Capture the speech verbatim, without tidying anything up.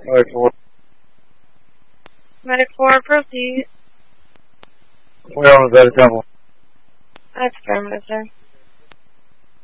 Medic four. Medic four, proceed. We're on the Temple. That's affirmative, sir.